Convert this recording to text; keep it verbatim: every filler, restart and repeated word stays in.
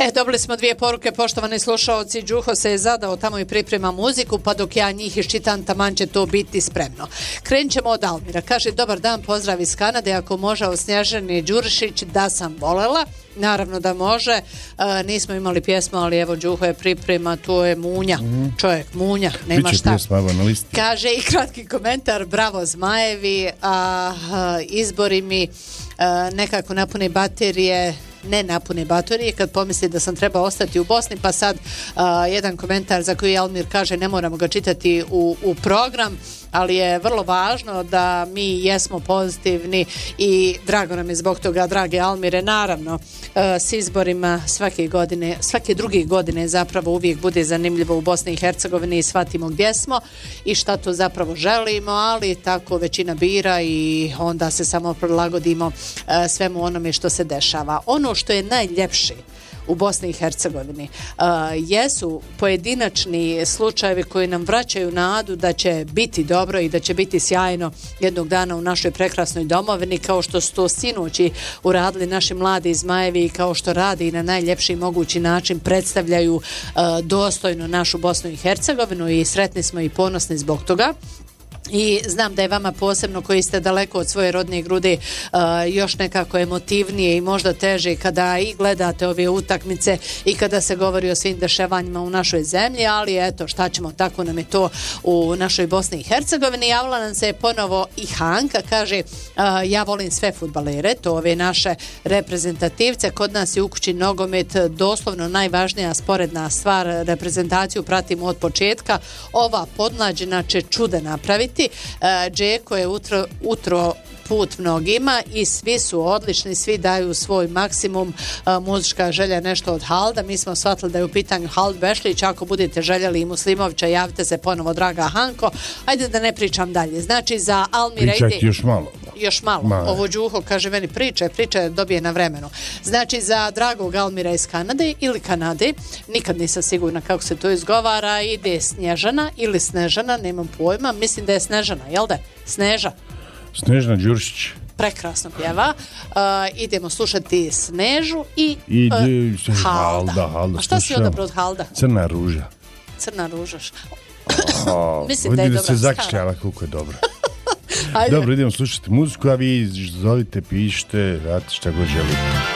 E, dobili smo dvije poruke, poštovani slušaoci. Đuho se je zadao tamo i priprema muziku, pa dok ja njih iščitam, taman će to biti spremno. Krenut ćemo od Almira. Kaže, dobar dan, pozdrav iz Kanade, ako može o Snježani Đurišić, da sam volela. Naravno da može, e, nismo imali pjesmu, ali evo Đuho je priprema, to je munja, mm. čovjek munja, nema Biće šta. Pjesma, evo, na listi. Kaže i kratki komentar, bravo Zmajevi, a, a izbori mi a, nekako napune baterije, ne napune baterije kad pomisli da sam treba ostati u Bosni, pa sad a, jedan komentar za koji Almir kaže ne moramo ga čitati u, u program, ali je vrlo važno da mi jesmo pozitivni i drago nam je zbog toga, drage Almire. Naravno, s izborima svake godine, svake druge godine zapravo uvijek bude zanimljivo u Bosni i Hercegovini i shvatimo gdje smo i šta to zapravo želimo, ali tako većina bira i onda se samo prilagodimo svemu onome što se dešava. Ono što je najljepše u Bosni i Hercegovini uh, jesu pojedinačni slučajevi koji nam vraćaju nadu da će biti dobro i da će biti sjajno jednog dana u našoj prekrasnoj domovini, kao što su to sinoći uradili naši mladi Zmajevi i kao što radi i na najljepši mogući način predstavljaju uh, dostojno našu Bosnu i Hercegovinu i sretni smo i ponosni zbog toga. I znam da je vama posebno koji ste daleko od svoje rodne grude uh, još nekako emotivnije i možda teže kada i gledate ove utakmice i kada se govori o svim dešavanjima u našoj zemlji, ali eto šta ćemo, tako nam je to u našoj Bosni i Hercegovini. Javila nam se ponovo i Hanka, kaže uh, ja volim sve fudbalere, to ove naše reprezentativce, kod nas je u kući nogomet doslovno najvažnija sporedna stvar, reprezentaciju pratimo od početka, ova podmlađena će čude napraviti. Džeko je utro, utro put mnogima i svi su odlični, svi daju svoj maksimum. Muzička želja nešto od Halda, mi smo shvatili da je u pitanju Hald Bešlić, ako budete željeli i Muslimovića javite se ponovo, draga Hanko. Ajde da ne pričam dalje, znači za Almira Pričajte ide još malo još malo, Ma. Ovo Đuho kaže meni priče, priče dobije na vremenu. Znači za dragog Almira iz Kanade ili Kanade, nikad nisam sigurna kako se to izgovara, ide Snježana ili Snežana, nemam pojma, mislim da je Snežana, jel da? Sneža Snežana Đurišić prekrasno pjeva. Uh, idemo slušati Snežu i uh, Halda. Halda, Halda. A šta si odabrao od Halda? Crna ruža. Crna ruža. Oh, mislim da je dobra. se zakšljala koliko je dobro. Dobro, idemo slušati muziku, a vi zovite, pišite, radite šta god želite.